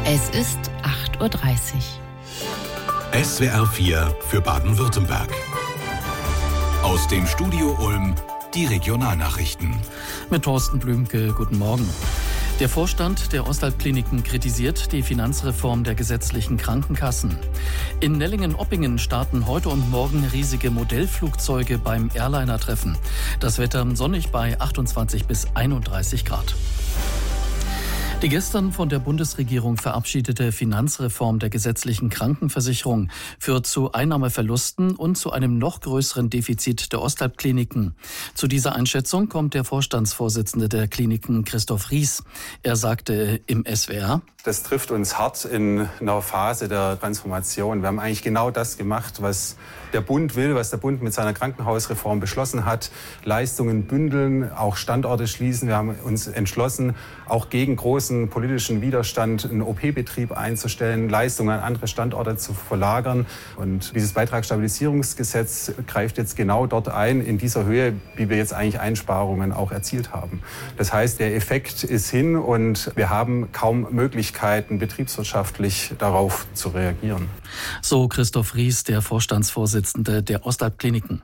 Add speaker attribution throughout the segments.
Speaker 1: Es ist 8:30 Uhr.
Speaker 2: SWR 4 für Baden-Württemberg. Aus dem Studio Ulm die Regionalnachrichten.
Speaker 3: Mit Thorsten Blümke, guten Morgen. Der Vorstand der Ostalbkliniken kritisiert die Finanzreform der gesetzlichen Krankenkassen. In Nellingen-Oppingen starten heute und morgen riesige Modellflugzeuge beim Airliner-Treffen. Das Wetter sonnig bei 28 bis 31 Grad. Die gestern von der Bundesregierung verabschiedete Finanzreform der gesetzlichen Krankenversicherung führt zu Einnahmeverlusten und zu einem noch größeren Defizit der Ostalbkliniken. Zu dieser Einschätzung kommt der Vorstandsvorsitzende der Kliniken, Christoph Ries. Er sagte im SWR:
Speaker 4: Das trifft uns hart in einer Phase der Transformation. Wir haben eigentlich genau das gemacht, was der Bund will, was der Bund mit seiner Krankenhausreform beschlossen hat. Leistungen bündeln, auch Standorte schließen. Wir haben uns entschlossen, auch gegen großen politischen Widerstand einen OP-Betrieb einzustellen, Leistungen an andere Standorte zu verlagern. Und dieses Beitragsstabilisierungsgesetz greift jetzt genau dort ein, in dieser Höhe, wie wir jetzt eigentlich Einsparungen auch erzielt haben. Das heißt, der Effekt ist hin und wir haben kaum Möglichkeiten, betriebswirtschaftlich darauf zu reagieren.
Speaker 3: So Christoph Ries, der Vorstandsvorsitzende der Ostalbkliniken.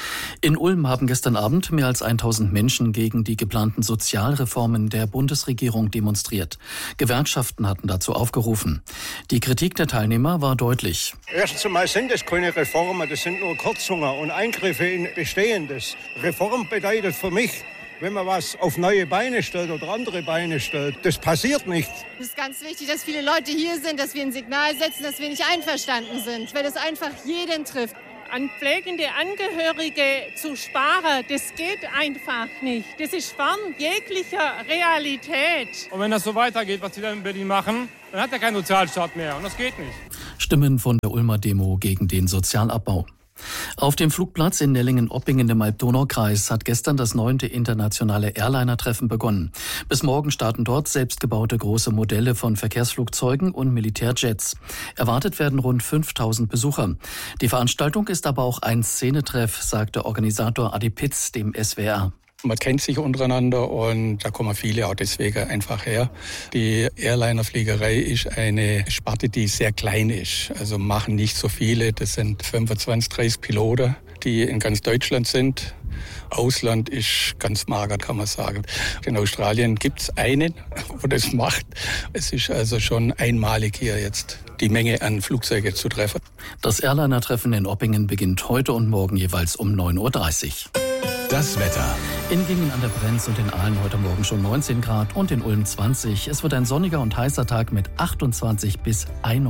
Speaker 3: In Ulm haben gestern Abend mehr als 1000 Menschen gegen die geplanten Sozialreformen der Bundesregierung demonstriert. Gewerkschaften hatten dazu aufgerufen. Die Kritik der Teilnehmer war deutlich.
Speaker 5: Erstens einmal sind es keine Reformen, das sind nur Kürzungen und Eingriffe in Bestehendes. Reform bedeutet für mich, wenn man was auf neue Beine stellt oder andere Beine stellt, das passiert nicht.
Speaker 6: Es ist ganz wichtig, dass viele Leute hier sind, dass wir ein Signal setzen, dass wir nicht einverstanden sind, weil das einfach jeden trifft.
Speaker 7: An pflegende Angehörige zu sparen, das geht einfach nicht. Das ist fern jeglicher Realität.
Speaker 8: Und wenn das so weitergeht, was die da in Berlin machen, dann hat er keinen Sozialstaat mehr und das geht nicht.
Speaker 3: Stimmen von der Ulmer Demo gegen den Sozialabbau. Auf dem Flugplatz in Nellingen-Oppingen im Alb-Donau-Kreis hat gestern das 9. internationale Airliner-Treffen begonnen. Bis morgen starten dort selbstgebaute große Modelle von Verkehrsflugzeugen und Militärjets. Erwartet werden rund 5000 Besucher. Die Veranstaltung ist aber auch ein Szenetreff, sagte Organisator Adi Pitz dem SWR.
Speaker 9: Man kennt sich untereinander und da kommen viele auch deswegen einfach her. Die Airliner-Fliegerei ist eine Sparte, die sehr klein ist. Also machen nicht so viele. Das sind 25, 30 Piloten, die in ganz Deutschland sind. Ausland ist ganz mager, kann man sagen. In Australien gibt es einen, der das macht. Es ist also schon einmalig hier jetzt, die Menge an Flugzeugen zu treffen.
Speaker 3: Das Airliner-Treffen in Oppingen beginnt heute und morgen jeweils um 9:30 Uhr.
Speaker 2: Das Wetter.
Speaker 3: In Gingen an der Brenz und in Aalen heute Morgen schon 19 Grad und in Ulm 20. Es wird ein sonniger und heißer Tag mit 28 bis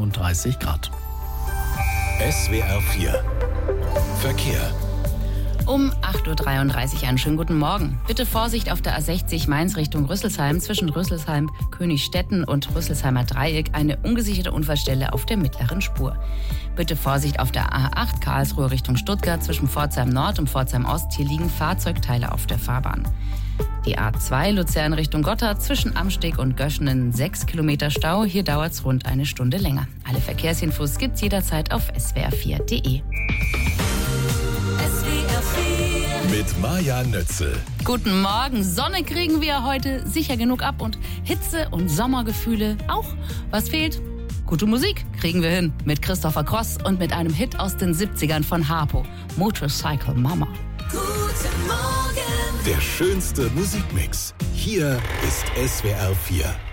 Speaker 3: 31 Grad.
Speaker 2: SWR 4 Verkehr.
Speaker 1: Um 8:33 Uhr einen schönen guten Morgen. Bitte Vorsicht auf der A60 Mainz Richtung Rüsselsheim. Zwischen Rüsselsheim, Königstetten und Rüsselsheimer Dreieck eine ungesicherte Unfallstelle auf der mittleren Spur. Bitte Vorsicht auf der A8 Karlsruhe Richtung Stuttgart. Zwischen Pforzheim Nord und Pforzheim Ost. Hier liegen Fahrzeugteile auf der Fahrbahn. Die A2 Luzern Richtung Gotthard. Zwischen Amsteg und Göschenen 6 Kilometer Stau. Hier dauert es rund eine Stunde länger. Alle Verkehrsinfos gibt's jederzeit auf swr4.de.
Speaker 2: Mit Maja Nötzel.
Speaker 1: Guten Morgen. Sonne kriegen wir heute sicher genug ab und Hitze und Sommergefühle auch. Was fehlt? Gute Musik kriegen wir hin mit Christopher Cross und mit einem Hit aus den 70ern von Harpo, Motorcycle Mama.
Speaker 2: Guten Morgen. Der schönste Musikmix. Hier ist SWR 4.